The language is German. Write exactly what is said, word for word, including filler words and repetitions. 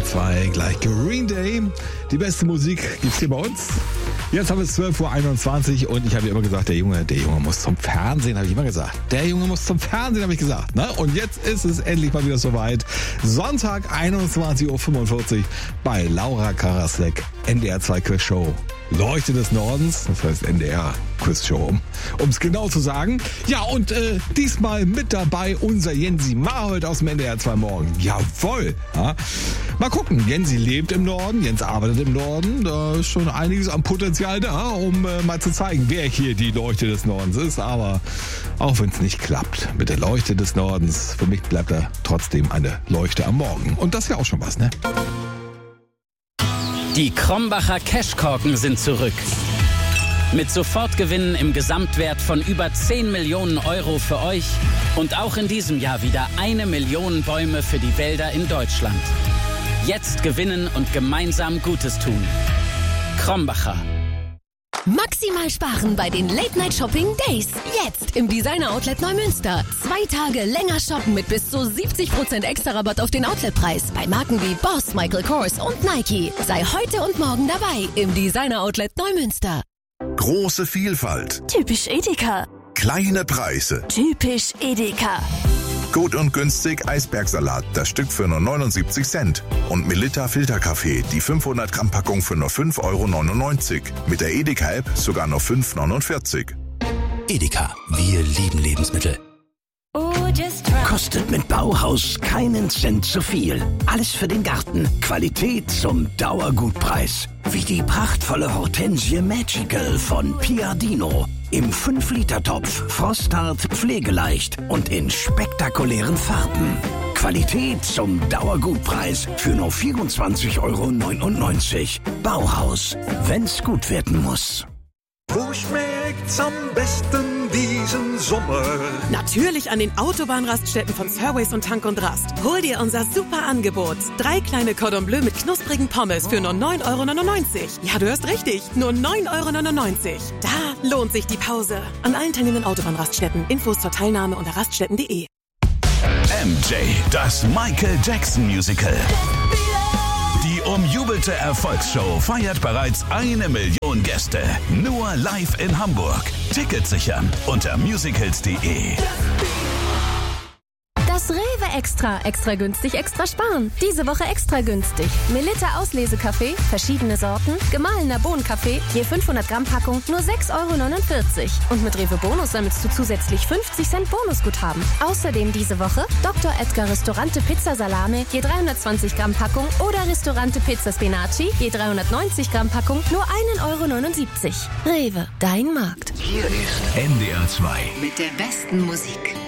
R zwei, gleich Green Day. Die beste Musik gibt's hier bei uns. Jetzt haben wir es zwölf Uhr einundzwanzig und ich habe immer gesagt, der Junge, der Junge muss zum Fernsehen, habe ich immer gesagt. Der Junge muss zum Fernsehen, habe ich gesagt. Ne? Und jetzt ist es endlich mal wieder soweit. Sonntag, einundzwanzig Uhr fünfundvierzig bei Laura Karasek, N D R zwei Quizshow. Leuchte des Nordens, das heißt N D R Quizshow, um es genau zu sagen. Ja, und äh, diesmal mit dabei unser Jensi Marhold aus dem N D R zwei Morgen. Jawohl! Ja. Mal gucken, Jensi lebt im Norden, Jens arbeitet im Norden. Da ist schon einiges am Potenzial da, um äh, mal zu zeigen, wer hier die Leuchte des Nordens ist. Aber auch wenn es nicht klappt mit der Leuchte des Nordens, für mich bleibt er trotzdem eine Leuchte am Morgen. Und das ist ja auch schon was, ne? Die Krombacher Cashkorken sind zurück. Mit Sofortgewinnen im Gesamtwert von über zehn Millionen Euro für euch und auch in diesem Jahr wieder eine Million Bäume für die Wälder in Deutschland. Jetzt gewinnen und gemeinsam Gutes tun. Krombacher. Maximal sparen bei den Late Night Shopping Days. Jetzt im Designer Outlet Neumünster. Zwei Tage länger shoppen mit bis zu siebzig Prozent extra Rabatt auf den Outletpreis. Bei Marken wie Boss, Michael Kors und Nike. Sei heute und morgen dabei im Designer Outlet Neumünster. Große Vielfalt. Typisch Edeka. Kleine Preise. Typisch Edeka. Gut und günstig Eisbergsalat, das Stück für nur neunundsiebzig Cent. Und Melitta Filterkaffee, die fünfhundert Gramm Packung für nur fünf Euro neunundneunzig. Mit der Edeka-App sogar nur fünf Euro neunundvierzig. Edeka, wir lieben Lebensmittel. Kostet mit Bauhaus keinen Cent zu viel. Alles für den Garten. Qualität zum Dauergutpreis. Wie die prachtvolle Hortensie Magical von Piadino. Im fünf Liter Topf, frosthart, pflegeleicht und in spektakulären Farben. Qualität zum Dauergutpreis für nur vierundzwanzig Euro neunundneunzig. Bauhaus, wenn's gut werden muss. Wo schmeckt's am besten diesen Sommer? Natürlich an den Autobahnraststätten von Surways und Tank und Rast. Hol dir unser super Angebot. Drei kleine Cordon Bleu mit knusprigen Pommes für nur neun Euro neunundneunzig. Ja, du hörst richtig, nur neun Euro neunundneunzig. Da lohnt sich die Pause. An allen teilnehmenden Autobahnraststätten. Infos zur Teilnahme unter raststätten punkt de. M J, das Michael Jackson Musical. Die umjubelte Erfolgsshow feiert bereits eine Million Gäste. Nur live in Hamburg. Tickets sichern unter musicals punkt de. Das Rewe Extra. Extra günstig, extra sparen. Diese Woche extra günstig. Melitta Auslesekaffee, verschiedene Sorten, gemahlener Bohnenkaffee, je fünfhundert Gramm Packung, nur sechs Euro neunundvierzig. Und mit Rewe Bonus sammelst du zusätzlich fünfzig Cent Bonusguthaben. Außerdem diese Woche Doktor Edgar Ristorante Pizza Salame, je dreihundertzwanzig Gramm Packung oder Ristorante Pizza Spinaci, je dreihundertneunzig Gramm Packung, nur ein Euro neunundsiebzig. Rewe, dein Markt. Hier ist N D R zwei. Mit der besten Musik.